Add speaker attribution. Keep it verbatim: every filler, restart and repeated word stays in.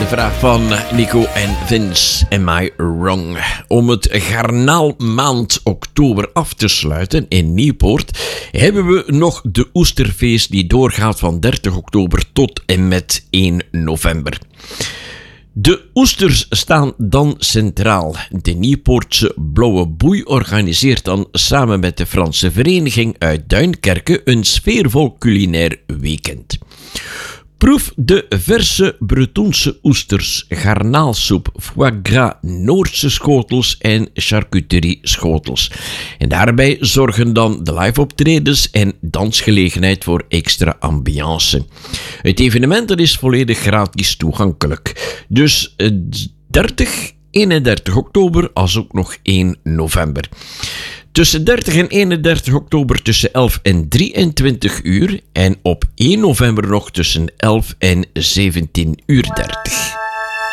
Speaker 1: De vraag van Nico en Vince, am I wrong? Om het garnaalmaand oktober af te sluiten in Nieuwpoort hebben we nog de Oesterfeest die doorgaat van dertig oktober tot en met één november. De oesters staan dan centraal. De Nieuwpoortse Blauwe Boei organiseert dan samen met de Franse vereniging uit Duinkerke een sfeervol culinair weekend. Proef de verse Bretonse oesters, garnaalsoep, foie gras, Noordse schotels en charcuterie schotels. En daarbij zorgen dan de live optredens en dansgelegenheid voor extra ambiance. Het evenement dat is volledig gratis toegankelijk. Dus dertig, eenendertig oktober als ook nog één november. Tussen dertig en eenendertig oktober tussen elf en drieëntwintig uur en op één november nog tussen elf en zeventien uur dertig.